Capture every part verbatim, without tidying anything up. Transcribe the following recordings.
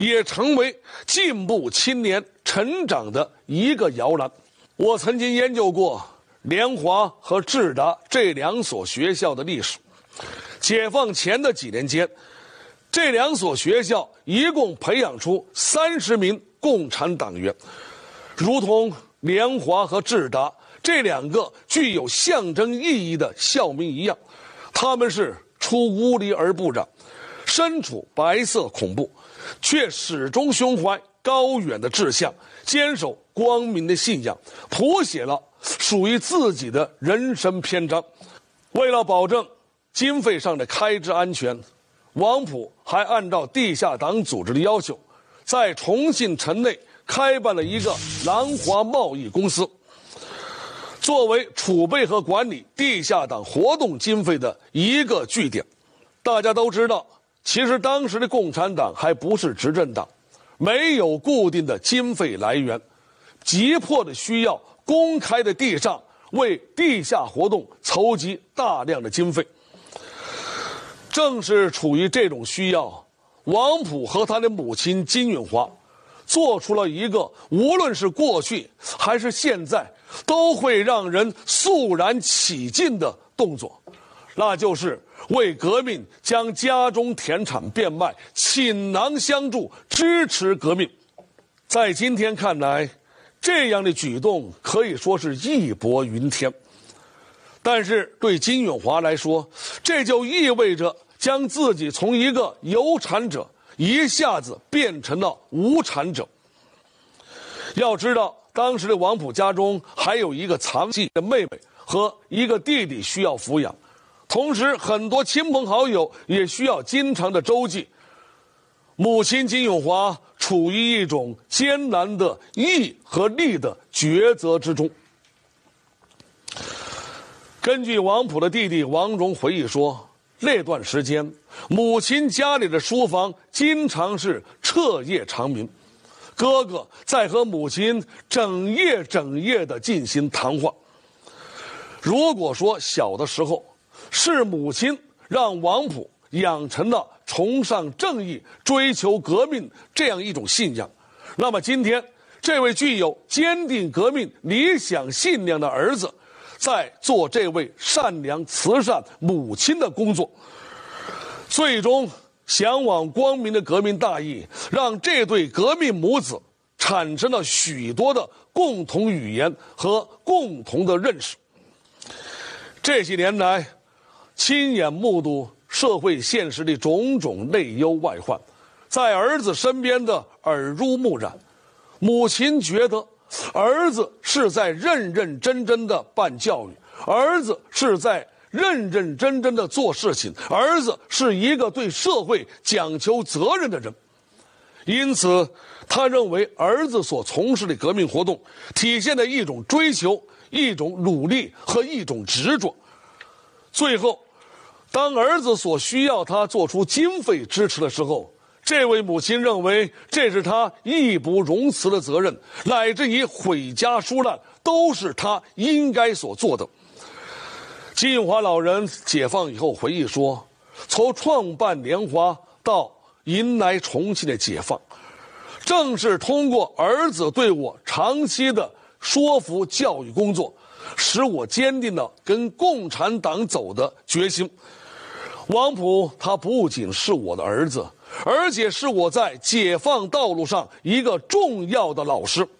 也成为进步青年成长的一个摇篮。我曾经研究过联华和智达这两所学校的历史。解放前的几年间，这两所学校一共培养出三十名共产党员，如同联华和智达这两个具有象征意义的校名一样，他们是出污泥而不染，身处白色恐怖，却始终胸怀高远的志向，坚守光明的信仰，谱写了属于自己的人生篇章。为了保证经费上的开支安全，王溥还按照地下党组织的要求，在重庆城内开办了一个南华贸易公司，作为储备和管理地下党活动经费的一个据点。大家都知道，其实当时的共产党还不是执政党，没有固定的经费来源，急迫的需要公开的地上为地下活动筹集大量的经费。正是处于这种需要，王溥和他的母亲金允华做出了一个无论是过去还是现在都会让人肃然起敬的动作，那就是为革命将家中田产变卖，倾囊相助，支持革命。在今天看来，这样的举动可以说是义薄云天，但是对金允华来说，这就意味着将自己从一个有产者一下子变成了无产者。要知道，当时的王溥家中还有一个残疾的妹妹和一个弟弟需要抚养，同时很多亲朋好友也需要经常的周济。母亲金允华处于一种艰难的义和利的抉择之中。根据王溥的弟弟王荣回忆说，那段时间母亲家里的书房经常是彻夜长鸣，哥哥在和母亲整夜整夜地进行谈话。如果说小的时候是母亲让王溥养成了崇尚正义、追求革命这样一种信仰，那么今天这位具有坚定革命理想信仰的儿子在做这位善良慈善母亲的工作，最终向往光明的革命大义，让这对革命母子产生了许多的共同语言和共同的认识。这些年来，亲眼目睹社会现实的种种内忧外患，在儿子身边的耳濡目染，母亲觉得儿子是在认认真真的办教育，儿子是在认认真真的做事情，儿子是一个对社会讲求责任的人。因此他认为儿子所从事的革命活动体现了一种追求、一种努力和一种执着。最后当儿子所需要他做出经费支持的时候，这位母亲认为这是他义不容辞的责任，乃至于毁家纾难都是他应该所做的。金允华老人解放以后回忆说，从创办联华到迎来重庆的解放，正是通过儿子对我长期的说服教育工作，使我坚定了跟共产党走的决心。王溥他不仅是我的儿子，而且是我在解放道路上一个重要的老师。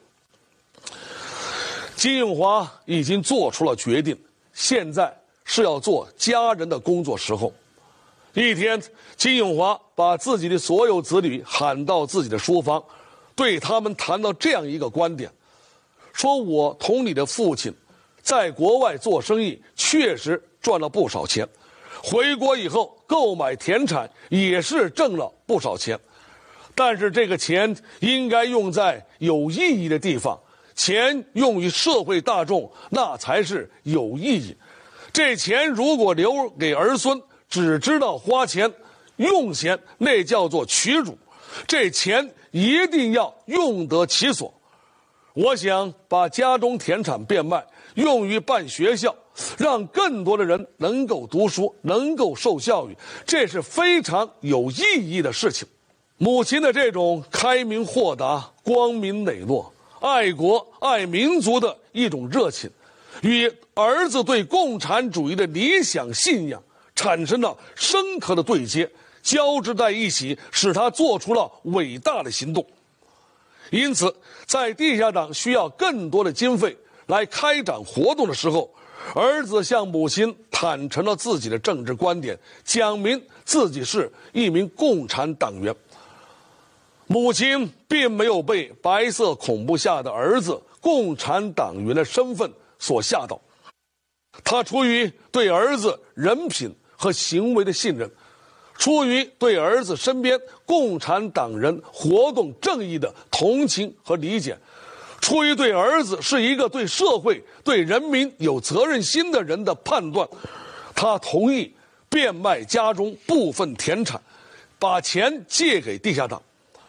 金允华已经做出了决定，现在是要做家人的工作时候。一天，金允华把自己的所有子女喊到自己的书房，对他们谈到这样一个观点，说我同你的父亲在国外做生意确实赚了不少钱，回国以后购买田产也是挣了不少钱，但是这个钱应该用在有意义的地方，钱用于社会大众，那才是有意义。这钱如果留给儿孙，只知道花钱用钱，那叫做屈辱。这钱一定要用得其所。我想把家中田产变卖，用于办学校，让更多的人能够读书，能够受教育，这是非常有意义的事情。 母亲的这种开明豁达、光明磊落、爱国爱民族的一种热情，与儿子对共产主义的理想信仰产生了深刻的对接，交织在一起，使他做出了伟大的行动。因此，在地下党需要更多的经费来开展活动的时候，儿子向母亲坦诚了自己的政治观点，讲明自己是一名共产党员。母亲并没有被白色恐怖下的儿子共产党员的身份所吓到，他出于对儿子人品和行为的信任，出于对儿子身边共产党人活动正义的同情和理解，出于对儿子是一个对社会对人民有责任心的人的判断，他同意变卖家中部分田产，把钱借给地下党。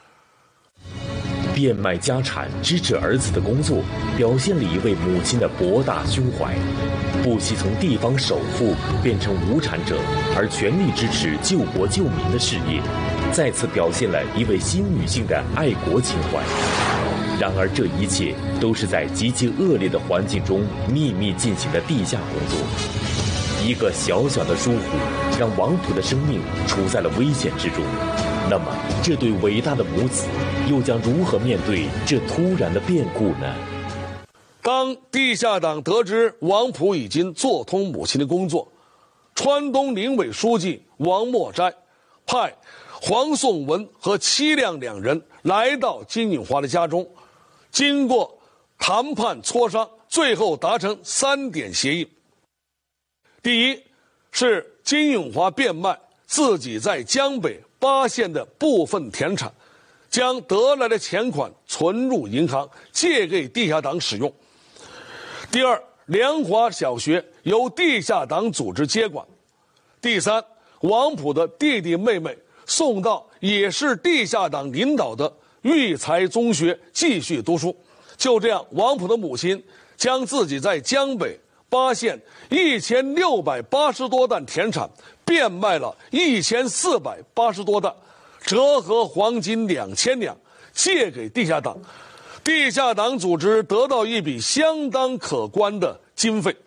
变卖家产支持儿子的工作，表现了一位母亲的博大胸怀，不惜从地方首富变成无产者，而全力支持救国救民的事业，再次表现了一位新女性的爱国情怀。然而，这一切都是在极其恶劣的环境中秘密进行的地下工作。一个小小的疏忽，让王普的生命处在了危险之中。那么，这对伟大的母子又将如何面对这突然的变故呢？ 当地下党得知王普已经做通母亲的工作，川东临委书记王墨斋派黄颂文和戚亮两人来到金永华的家中，经过谈判磋商，最后达成三点协议。第一，是金永华变卖自己在江北巴县的部分田产，将得来的钱款存入银行，借给地下党使用。第二，莲华小学由地下党组织接管。第三，王普的弟弟妹妹送到也是地下党领导的育才中学继续读书。就这样，王普的母亲将自己在江北巴县一千六百八十多担田产变卖了一千四百八十多担，折合黄金两千两，借给地下党。地下党组织得到一笔相当可观的经费。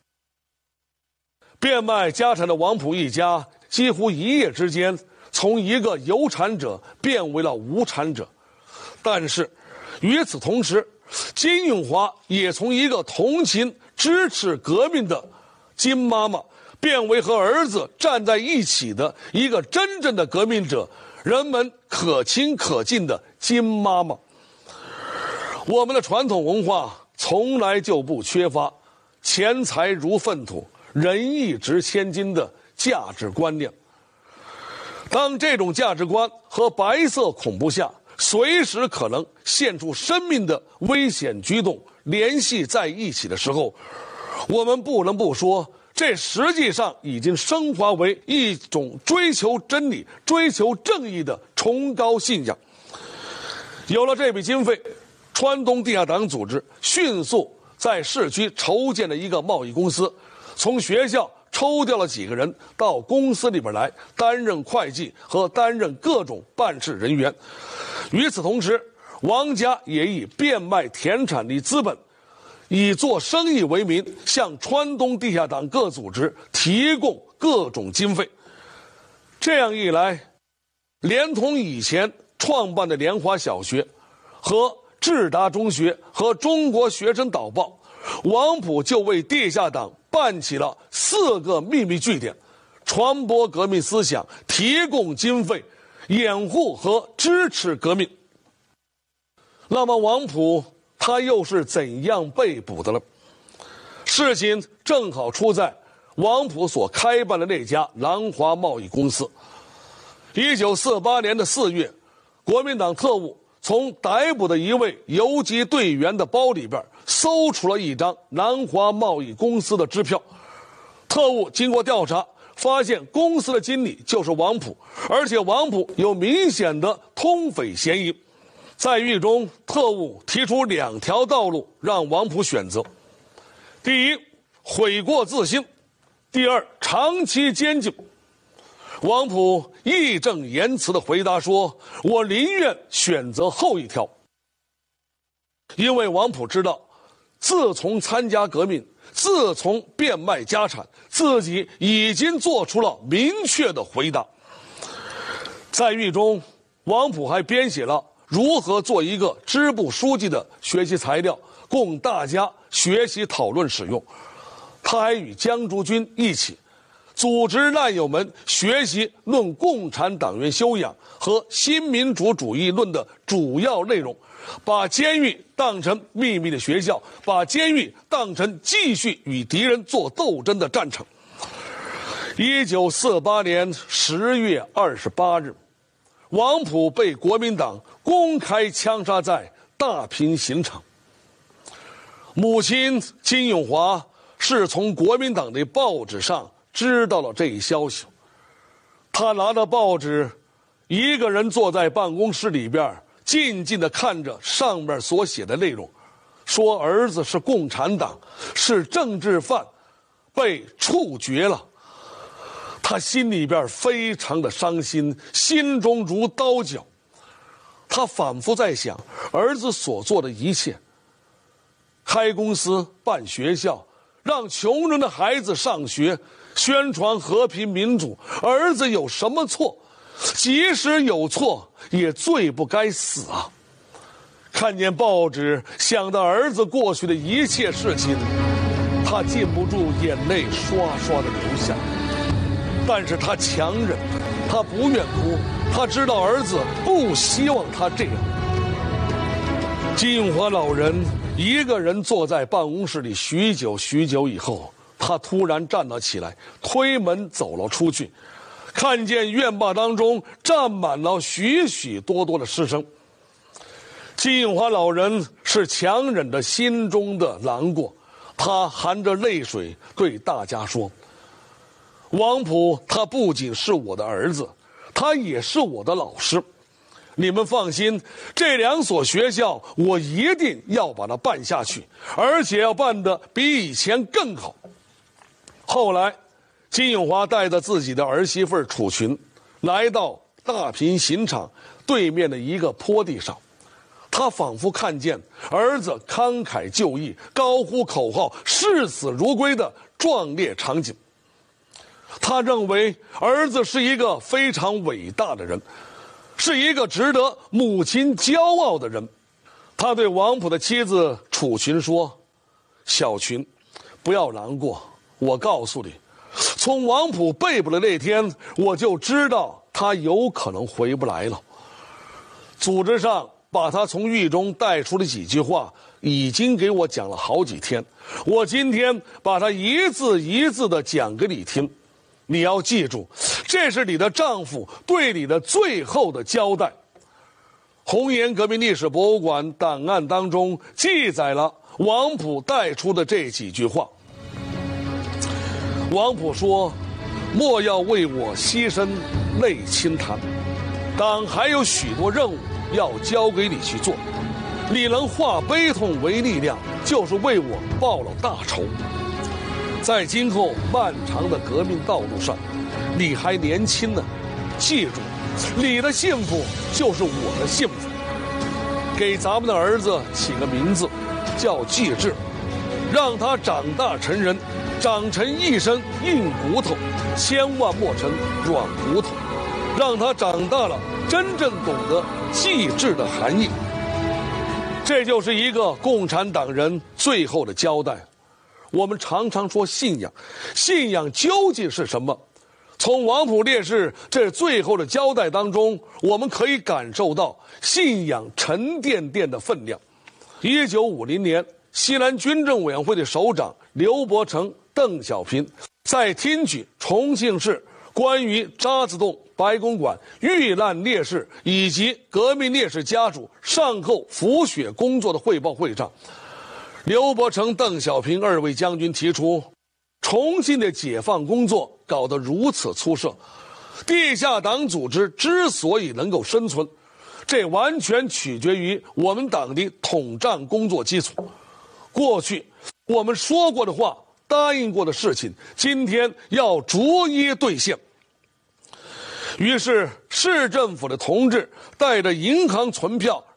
变卖家产的王普一家几乎一夜之间从一个有产者变为了无产者，但是与此同时，金永华也从一个同情支持革命的金妈妈变为和儿子站在一起的一个真正的革命者，人们可亲可敬的金妈妈。我们的传统文化从来就不缺乏钱财如粪土，仁义值千金的价值观念。当这种价值观和白色恐怖下随时可能现出生命的危险举动联系在一起的时候，我们不能不说，这实际上已经升华为一种追求真理、追求正义的崇高信仰。有了这笔经费，川东地下党组织迅速在市区筹建了一个贸易公司，从学校抽调了几个人到公司里边来担任会计和担任各种办事人员。与此同时，王家也以变卖田产的资本，以做生意为名，向川东地下党各组织提供各种经费。这样一来，连同以前创办的莲华小学和智达中学和中国学生导报，王普就为地下党办起了四个秘密据点，传播革命思想，提供经费，掩护和支持革命。那么王普他又是怎样被捕的呢？事情正好出在王普所开办的那家兰华贸易公司。一九四八年的四月，国民党特务从逮捕的一位游击队员的包里边搜出了一张兰华贸易公司的支票。特务经过调查，发现公司的经理就是王普，而且王普有明显的通匪嫌疑。在狱中，特务提出两条道路让王普选择：第一，悔过自新；第二，长期监禁。 王溥义正言辞地回答说：“我宁愿选择后一条。”因为王溥知道，自从参加革命，自从变卖家产，自己已经做出了明确的回答。在狱中，王溥还编写了如何做一个支部书记的学习材料，供大家学习讨论使用。他还与江竹君一起组织烂友们学习论共产党员修养和新民主主义论的主要内容，把监狱当成秘密的学校，把监狱当成继续与敌人做斗争的战场。一九四八年十月二十八日，王溥被国民党公开枪杀在大平刑场。母亲金永华是从国民党的报纸上知道了这一消息，他拿着报纸，一个人坐在办公室里边，静静地看着上面所写的内容，说儿子是共产党，是政治犯，被处决了。他心里边非常的伤心，心中如刀绞。他反复在想，儿子所做的一切，开公司、办学校，让穷人的孩子上学，宣传和平民主，儿子有什么错？即使有错，也罪不该死啊！看见报纸，想到儿子过去的一切事情，他禁不住眼泪刷刷的流下。但是他强忍，他不愿哭，他知道儿子不希望他这样。金永华老人一个人坐在办公室里许久许久以后，他突然站了起来，推门走了出去，看见院坝当中站满了许许多多的师生。金永华老人是强忍着心中的难过，他含着泪水对大家说：“王溥他不仅是我的儿子，他也是我的老师。你们放心，这两所学校我一定要把它办下去，而且要办得比以前更好。”后来，金永华带着自己的儿媳妇楚群，来到大平刑场对面的一个坡地上，他仿佛看见儿子慷慨就义、高呼口号、视死如归的壮烈场景。他认为儿子是一个非常伟大的人，是一个值得母亲骄傲的人。他对王溥的妻子楚群说：“小群，不要难过，我告诉你，从王溥被捕的那天，我就知道他有可能回不来了。组织上把他从狱中带出的几句话已经给我讲了好几天，我今天把他一字一字地讲给你听。你要记住，这是你的丈夫对你的最后的交代。”红岩革命历史博物馆档案当中记载了王溥带出的这几句话。王溥说：“莫要为我牺牲泪倾潭，党还有许多任务要交给你去做，你能化悲痛为力量，就是为我报了大仇。在今后漫长的革命道路上，你还年轻呢，记住，你的幸福就是我的幸福。给咱们的儿子起个名字，叫继志，让他长大成人，长成一身硬骨头，千万莫成软骨头，让他长大了真正懂得继志的含义。”这就是一个共产党人最后的交代。我们常常说信仰，信仰究竟是什么？从王溥烈士这最后的交代当中，我们可以感受到信仰沉甸甸的分量。一九五零年，西南军政委员会的首长刘伯承、邓小平在听取重庆市关于渣滓洞、白公馆遇难烈士以及革命烈士家属善后抚恤工作的汇报会上，刘伯承、邓小平二位将军提出，重庆的解放工作搞得如此出色，地下党组织之所以能够生存，这完全取决于我们党的统战工作基础。过去我们说过的话、答应过的事情，今天要逐一兑现。 于是市政府的同志带着银行存票